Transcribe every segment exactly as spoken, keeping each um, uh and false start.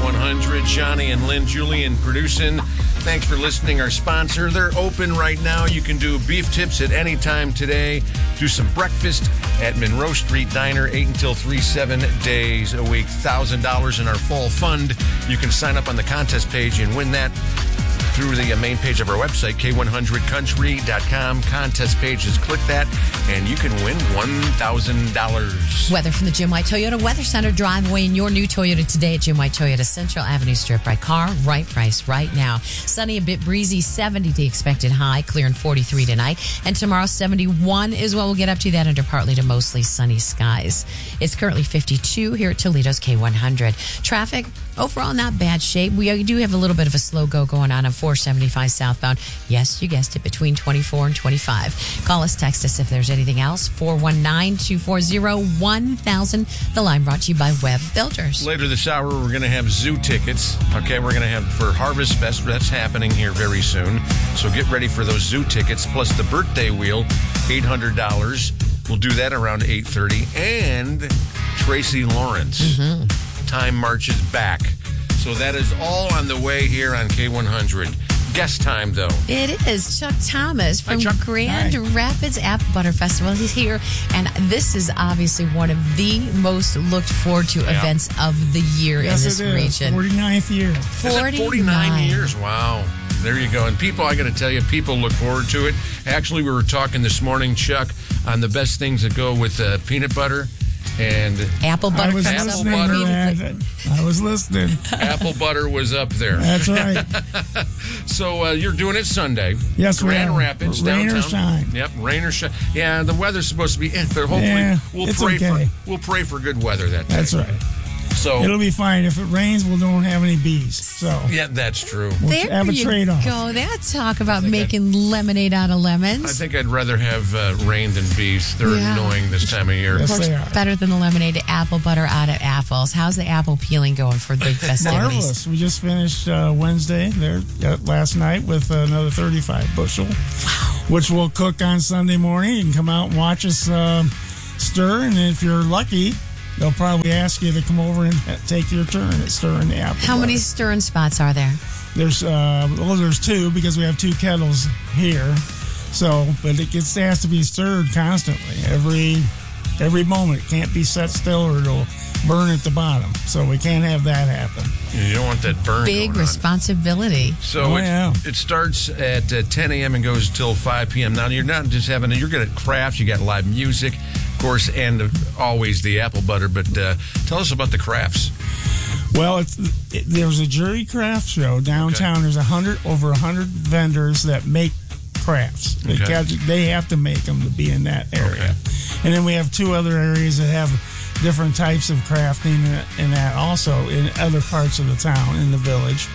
one hundred. Johnny and Lynn Julian producing. Thanks for listening. Our sponsor, they're open right now. You can do beef tips at any time today. Do some breakfast at Monroe Street Diner, eight until three, seven days a week. one thousand dollars in our fall fund. You can sign up on the contest page and win that through the main page of our website, K one hundred country dot com. Contest pages. Click that, and you can win one thousand dollars. Weather from the Jim White Toyota Weather Center. Drive away in your new Toyota today at Jim White Toyota Central Avenue Strip. Right car, right price, right now. Sunny, a bit breezy, seventy the expected high, clear and forty-three tonight. And tomorrow, seventy-one is what we'll get up to that under partly to mostly sunny skies. It's currently fifty-two here at Toledo's K one hundred. Traffic, overall, not bad shape. We do have a little bit of a slow go going on on four seventy-five southbound. Yes, you guessed it, between twenty-four and twenty-five. Call us, text us if there's anything else. four one nine, two four zero, one thousand. The line brought to you by Webb Builders. Later this hour, we're going to have zoo tickets. Okay, we're going to have for Harvest Fest. That's happening here very soon. So get ready for those zoo tickets, plus the birthday wheel, eight hundred dollars. We'll do that around eight thirty. And Tracy Lawrence. Mm-hmm. Time marches back. So that is all on the way here on K one hundred. Guest time, though. It is Chuck Thomas from Hi, Chuck. Grand Hi. Rapids Apple Butter Festival. He's here, and this is obviously one of the most looked forward to Yeah. events of the year Yes, in this it is. region. forty-ninth year. Is it forty-nine years? Wow. There you go. And people, I got to tell you, people look forward to it. Actually, we were talking this morning, Chuck, on the best things that go with uh, peanut butter and Apple I butter was comes up listening to immediately. that. I was listening. apple butter was up there. That's right. So uh, you're doing it Sunday. Yes, we Grand are. Rapids, Rain or downtown. shine. Yep, rain or shine. Yeah, the weather's supposed to be, eh, but hopefully Yeah, we'll it's pray okay. for we'll pray for good weather that day. That's right. So It'll be fine. If it rains, we don't have any bees. So yeah, that's true. we'll There have a you trade-off. go. That talk about making lemonade out of lemons. I think I'd rather have uh, rain than bees. They're Yeah. annoying this time of year. Yes, Of course, they are. better than the lemonade, apple butter out of apples. How's the apple peeling going for big festivities? Marvelous. We just finished uh, Wednesday there uh, last night with another thirty-five bushel, which we'll cook on Sunday morning. You can come out and watch us um stir, and if you're lucky, they'll probably ask you to come over and take your turn at stirring the apple How many butter. stirring spots are there? There's uh, well, there's two because we have two kettles here. So, but it gets has to be stirred constantly every every moment. It can't be set still or it'll burn at the bottom. So we can't have that happen. You don't want that burn. Big going on. responsibility. So Oh, it, yeah. it starts at uh, ten a.m. and goes till five p.m. Now, you're not just having, you're going to craft, you got live music, of course, and uh, always the apple butter. But uh, tell us about the crafts. Well, it's it, there's a jury craft show downtown. There's a hundred over a hundred vendors that make crafts. They Okay. got, they have to make them to be in that area. Okay. And then we have two other areas that have different types of crafting in that also in other parts of the town in the village.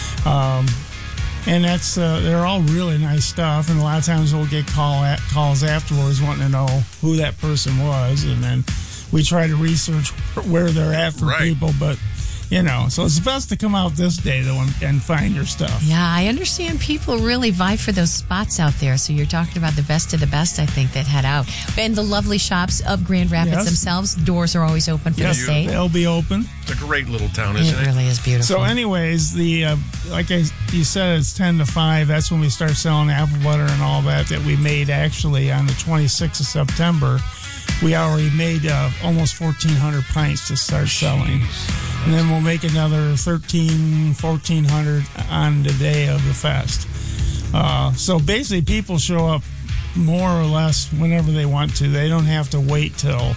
Um, and that's uh, they're all really nice stuff. And a lot of times we'll get call at, calls afterwards wanting to know who that person was, and then we try to research where they're at for Right. people. But you know, so it's best to come out this day though and, and find your stuff. Yeah, I understand people really vie for those spots out there. So you're talking about the best of the best, I think, that head out. And the lovely shops of Grand Rapids Yes. themselves, doors are always open for Yes, the state. they'll be open. It's a great little town, isn't It it? really is beautiful. So, anyways, the uh, like I, you said, it's ten to five. That's when we start selling apple butter and all that that we made actually on the twenty-sixth of September. We already made uh, almost fourteen hundred pints to start selling. And then we'll make another thirteen, fourteen hundred on the day of the fest. Uh, so basically, people show up more or less whenever they want to. They don't have to wait till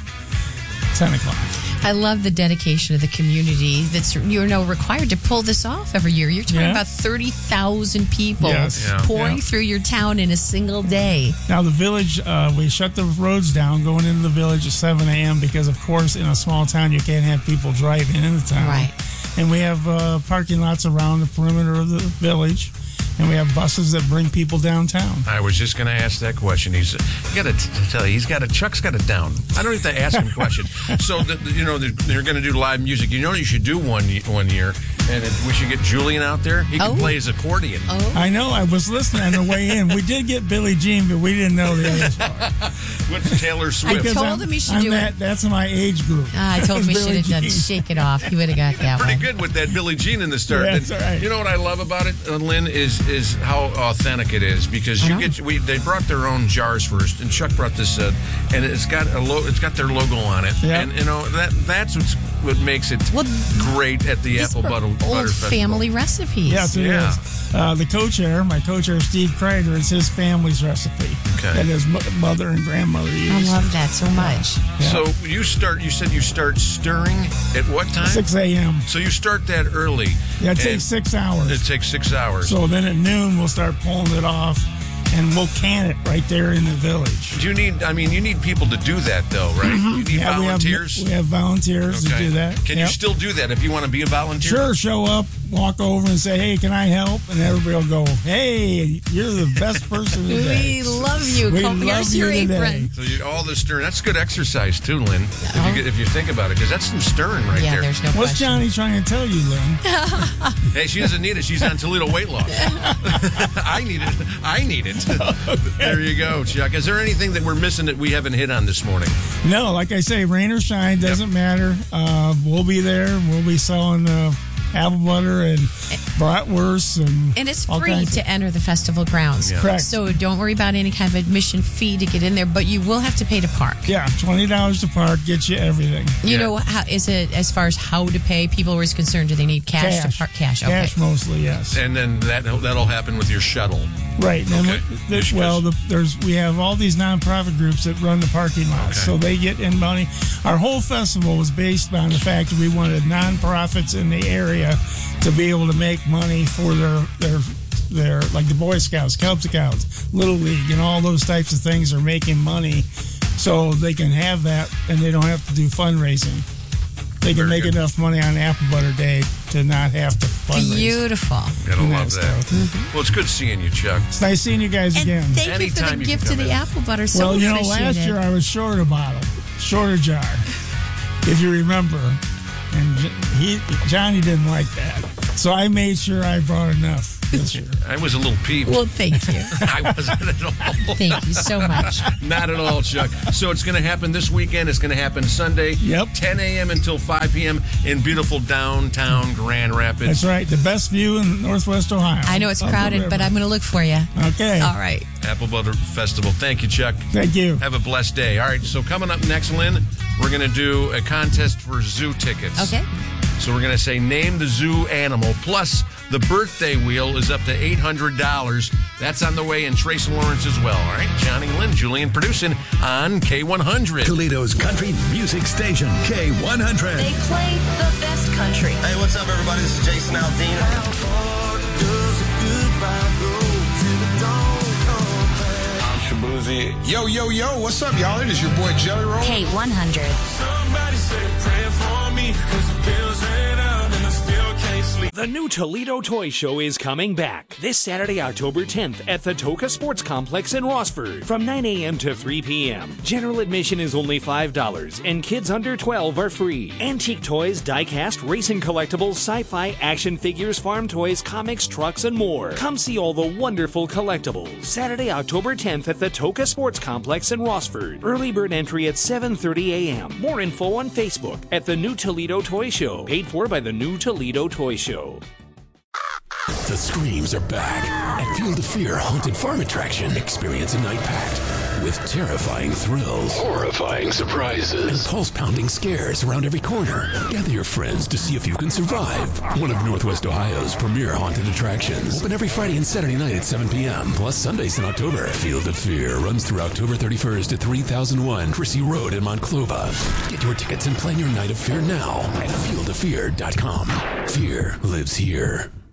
ten o'clock. I love the dedication of the community that's, you know, required to pull this off every year. You're talking Yeah. about thirty thousand people Yes. Yeah. pouring Yeah. through your town in a single day. Now, the village, uh, we shut the roads down going into the village at seven a.m. because, of course, in a small town, you can't have people driving into town. Right. And we have uh, parking lots around the perimeter of the village. and we have buses that bring people downtown. I was just going to ask that question. He's got to tell you, he's got a Chuck's got it down. I don't have to ask him a question. So the, you know they're, they're going to do live music. You know you should do one one year, and it, we should get Julian out there. He can Oh. play his accordion. Oh, I know. I was listening on the way in. We did get Billie Jean, but we didn't know the other song. With Taylor Swift. I told I'm- him he should I'm do that, it. That's my age group. Ah, I told him we should Billie have done Jean. Shake It Off. He would have got that Pretty one. good with that Billie Jean in the start. Yeah, that's And all right. You know what I love about it, uh, Lynn, is is how authentic it is because you I know. get we they brought their own jars first, and Chuck brought this, uh, and it's got a lo- it's got their logo on it, Yeah. and you know that that's what's what makes it Well, great at the This Apple for Butter, old Butter Festival. family recipes. Yes, it Yeah. is. Uh, the co-chair, my co-chair, Steve Kreider, is his family's recipe Okay. that his mo- mother and grandmother I used. love that so much. Yeah. So you start. You said you start stirring at what time? six a.m. So you start that early. Yeah, it and takes six hours. It takes six hours. So then at noon, we'll start pulling it off, and we'll can it right there in the village. Do you need? I mean, you need people to do that, though, right? You need Yeah, volunteers. We have, we have volunteers to do that. Can you Yep. still do that if you want to be a volunteer? Sure, show up, walk over and say, hey, can I help? And everybody will go, hey, you're the best person today. We love you. We Come, love here's you your today. apron. So you, all the stirring. That's good exercise too, Lynn. If, Oh. you, get- if you think about it, because that's some stirring right Yeah, there. there's no What's question. Johnny trying to tell you, Lynn? Hey, she doesn't need it. She's on Toledo weight loss. I need it. I need it. There you go, Chuck. Is there anything that we're missing that we haven't hit on this morning? No, like I say, rain or shine, doesn't matter. Uh, we'll be there. We'll be selling uh, apple butter and bratwurst and And it's all free kinds to of- enter the festival grounds. Yeah. Correct. So don't worry about any kind of admission fee to get in there, but you will have to pay to park. Yeah, twenty dollars to park gets you everything. You Yeah. know, how is it as far as how to pay? People are always concerned. Do they need cash, to park? Cash. Okay. Cash mostly, yes. And then that that'll happen with your shuttle. Right. And Okay. then we- well, the, there's we have all these nonprofit groups that run the parking lots, Okay. so they get in money. Our whole festival was based on the fact that we wanted nonprofits in the area to be able to make money for their their their like the Boy Scouts, Cub Scouts, Little League, and all those types of things are making money, so they can have that and they don't have to do fundraising. They can Very make good. enough money on Apple Butter Day to not have to fundraise. Beautiful. Gotta And love that that. stuff. Well, it's good seeing you, Chuck. It's nice seeing you guys And again. thank you for Anytime the you can gift come of the in. apple butter. So Well, you know, last appreciated. year I was short a bottle, short a jar, if you remember. And J- he, Johnny didn't like that. So I made sure I brought enough this year. I was a little peeved. Well, thank you. I wasn't at all. Thank you so much. Not at all, Chuck. So it's going to happen this weekend. It's going to happen Sunday, Yep. ten a.m. until five p.m. in beautiful downtown Grand Rapids. That's right. The best view in Northwest Ohio. I know it's Of the crowded, but river. I'm going to look for you. Okay. All right. Apple Butter Festival. Thank you, Chuck. Thank you. Have a blessed day. All right, so coming up next, Lynn, we're going to do a contest for zoo tickets. Okay. So we're going to say name the zoo animal, plus the birthday wheel is up to eight hundred dollars. That's on the way in Trace and Lawrence as well. All right, Johnny Lynn, Julian producing on K one hundred. Toledo's country music station, K one hundred. They play the best country. Hey, what's up, everybody? This is Jason Aldean. I'm Shabuzi. Yo, yo, yo, what's up, y'all? It is your boy Jelly Roll. K one hundred. Somebody say praying for me, cause the bills ain't out and I still can't sleep. The new Toledo Toy Show is coming back this Saturday, October tenth at the Toka Sports Complex in Rossford from nine a.m. to three p.m. General admission is only five dollars and kids under twelve are free. Antique toys, die-cast, racing collectibles, sci-fi, action figures, farm toys, comics, trucks, and more. Come see all the wonderful collectibles. Saturday, October tenth at the Toka Sports Complex in Rossford. Early bird entry at seven thirty a.m. More info on Facebook at the New Toledo Toy Show. Paid for by the New Toledo Toy Show. The screams are back at Field of Fear Haunted Farm Attraction. Experience a night packed with terrifying thrills, horrifying surprises, and pulse-pounding scares around every corner. Gather your friends to see if you can survive. One of Northwest Ohio's premier haunted attractions. Open every Friday and Saturday night at seven p.m. plus Sundays in October. Field of Fear runs through October thirty-first at three thousand one Chrissy Road in Monclova. Get your tickets and plan your night of fear now at field of fear dot com. Fear lives here.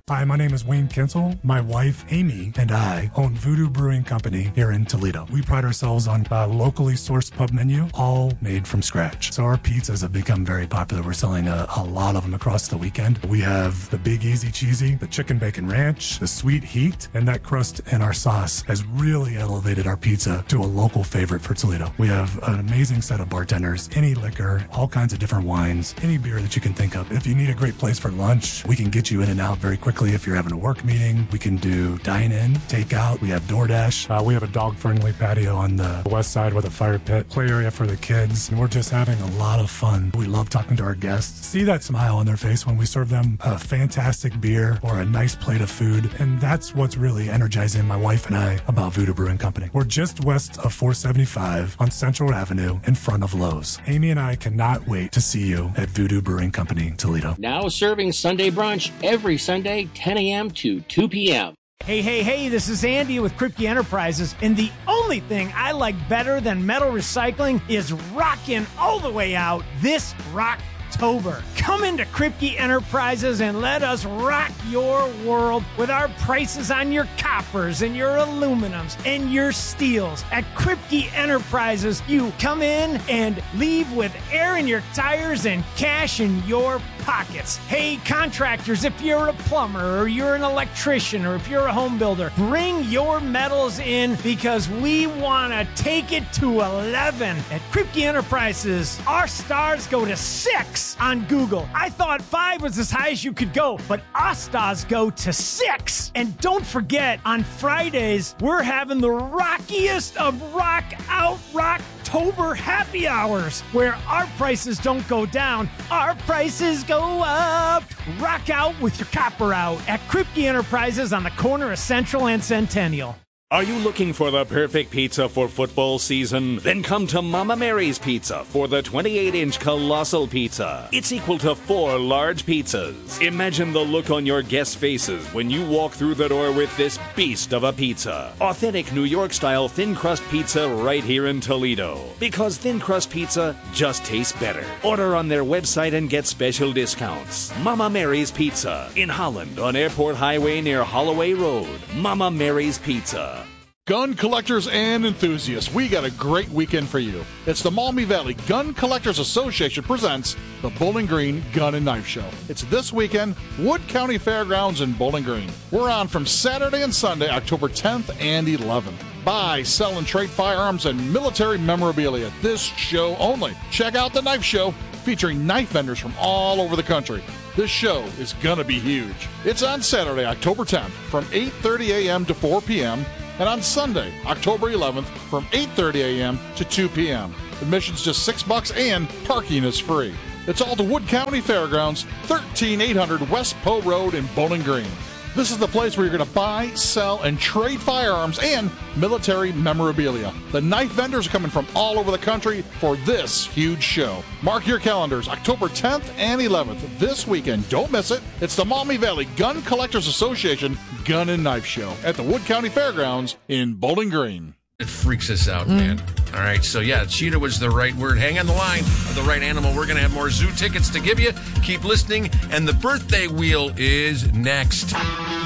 Hi, my name is Wayne Kinsel. My wife, Amy, and I own Voodoo Brewing Company here in Toledo. We pride ourselves on a locally sourced pub menu, all made from scratch. So our pizzas have become very popular. We're selling a, a lot of them across the weekend. We have the Big Easy Cheesy, the Chicken Bacon Ranch, the Sweet Heat, and that crust and our sauce has really elevated our pizza to a local favorite for Toledo. We have an amazing set of bartenders, any liquor, all kinds of different wines, any beer that you can think of. If you need a great place for lunch, we can get you in and out very quickly. If you're having a work meeting, we can do dine-in, takeout. We have DoorDash. Uh, we have a dog-friendly patio on the west side with a fire pit, play area for the kids. And we're just having a lot of fun. We love talking to our guests. See that smile on their face when we serve them a fantastic beer or a nice plate of food. And that's what's really energizing my wife and I about Voodoo Brewing Company. We're just west of four seventy-five on Central Avenue in front of Lowe's. Amy and I cannot wait to see you at Voodoo Brewing Company, Toledo. Now serving Sunday brunch every Sunday, ten a.m. to two p.m. Hey, hey, hey, this is Andy with Kripke Enterprises, and the only thing I like better than metal recycling is rocking all the way out this Rocktober. Come into Kripke Enterprises and let us rock your world with our prices on your coppers and your aluminums and your steels. At Kripke Enterprises, you come in and leave with air in your tires and cash in your pockets. Hey, contractors, if you're a plumber or you're an electrician or if you're a home builder, bring your metals in because we want to take it to eleven. At Kripke Enterprises, our stars go to six on Google. I thought five was as high as you could go, but our stars go to six. And don't forget, on Fridays, we're having the rockiest of rock out Rocktober happy hours, where our prices don't go down, our prices go up. Rock out with your copper out at Kripke Enterprises on the corner of Central and Centennial. Are you looking for the perfect pizza for football season? Then come to Mama Mary's Pizza for the twenty-eight inch Colossal Pizza. It's equal to four large pizzas. Imagine the look on your guests' faces when you walk through the door with this beast of a pizza. Authentic New York-style thin crust pizza right here in Toledo. Because thin crust pizza just tastes better. Order on their website and get special discounts. Mama Mary's Pizza in Holland on Airport Highway near Holloway Road. Mama Mary's Pizza. Gun collectors and enthusiasts, we got a great weekend for you. It's the Maumee Valley Gun Collectors Association presents the Bowling Green Gun and Knife Show. It's this weekend, Wood County Fairgrounds in Bowling Green. We're on from Saturday and Sunday, October tenth and eleventh. Buy, sell, and trade firearms and military memorabilia this show only. Check out the Knife Show featuring knife vendors from all over the country. This show is gonna be huge. It's on Saturday, October tenth from eight thirty a.m. to four p.m. and on Sunday, October eleventh, from eight thirty a.m. to two p.m. Admission's just six bucks and parking is free. It's all to Wood County Fairgrounds, thirteen eight hundred West Poe Road in Bowling Green. This is the place where you're going to buy, sell, and trade firearms and military memorabilia. The knife vendors are coming from all over the country for this huge show. Mark your calendars, October tenth and eleventh, this weekend. Don't miss it. It's the Maumee Valley Gun Collectors Association Gun and Knife Show at the Wood County Fairgrounds in Bowling Green. It freaks us out, mm. man. All right, so yeah, cheetah was the right word. Hang on the line for the right animal. We're going to have more zoo tickets to give you. Keep listening, and the birthday wheel is next.